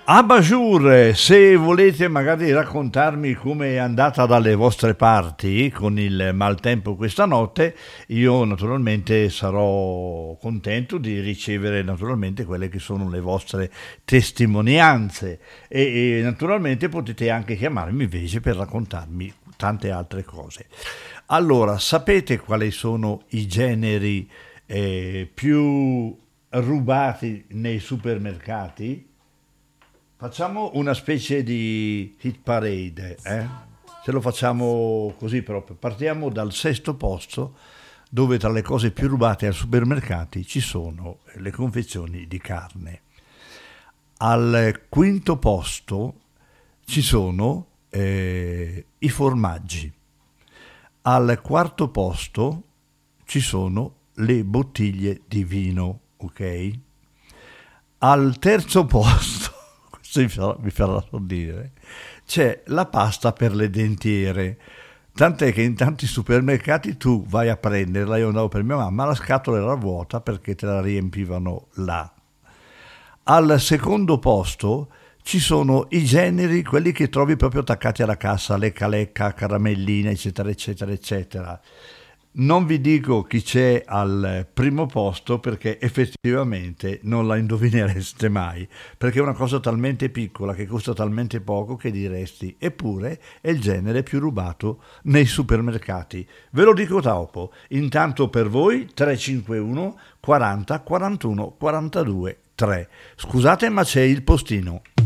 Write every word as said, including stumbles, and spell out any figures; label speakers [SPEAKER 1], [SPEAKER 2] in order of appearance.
[SPEAKER 1] Abajur, se volete magari raccontarmi come è andata dalle vostre parti con il maltempo questa notte, io naturalmente sarò contento di ricevere naturalmente quelle che sono le vostre testimonianze e, e naturalmente potete anche chiamarmi invece per raccontarmi tante altre cose. Allora, sapete quali sono i generi eh, più rubati nei supermercati? Facciamo una specie di hit parade, eh? Se lo facciamo così proprio. Partiamo dal sesto posto, dove tra le cose più rubate ai supermercati ci sono le confezioni di carne. Al quinto posto ci sono eh, i formaggi. Al quarto posto ci sono le bottiglie di vino, ok? Al terzo posto mi farà, mi farà sorridere, c'è la pasta per le dentiere, tant'è che in tanti supermercati tu vai a prenderla, io andavo per mia mamma, la scatola era vuota perché te la riempivano là. Al secondo posto ci sono i generi, quelli che trovi proprio attaccati alla cassa, lecca lecca, caramelline, eccetera, eccetera, eccetera. Non vi dico chi c'è al primo posto perché effettivamente non la indovinereste mai, perché è una cosa talmente piccola che costa talmente poco che diresti, eppure è il genere più rubato nei supermercati. Ve lo dico dopo. Intanto per voi tre cinque uno quaranta quarantuno quarantadue tre. Scusate, ma c'è il postino.